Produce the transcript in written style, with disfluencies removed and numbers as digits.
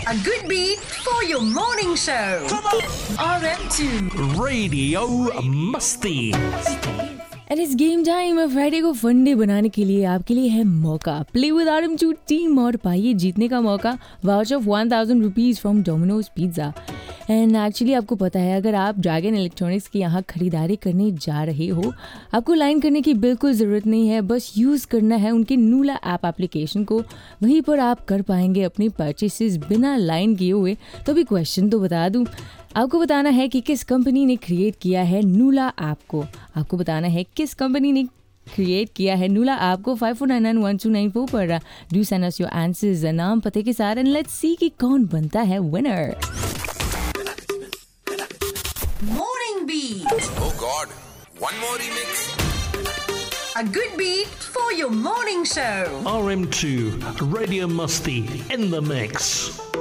A good beat for your morning show. RM2 Radio Musty. And इस game time Friday को fun day बनाने के लिए आपके लिए है मौका। प्ले विद RM2 टीम और पाइए जीतने का मौका voucher of 1000 rupees from Domino's pizza. And actually आपको पता है, अगर आप ड्रैगन इलेक्ट्रॉनिक्स के यहाँ खरीदारी करने जा रहे हो, आपको लाइन करने की बिल्कुल ज़रूरत नहीं है। बस यूज़ करना है उनके नूला ऐप एप्लीकेशन को। वहीं पर आप कर पाएंगे अपनी परचेसेस बिना लाइन किए हुए। तो अभी क्वेश्चन तो बता दूँ, आपको बताना है कि किस कंपनी ने क्रिएट किया है नूला ऐप को। आपको बताना है किस कंपनी ने क्रिएट किया है नूला ऐप को। 54991294 पर do send us your answers नाम पते के साथ एंड लेट्स सी कि कौन बनता है winner. Morning Beat. Oh God, one more remix. A good beat for your morning show. RM2 Radio Musty in the mix.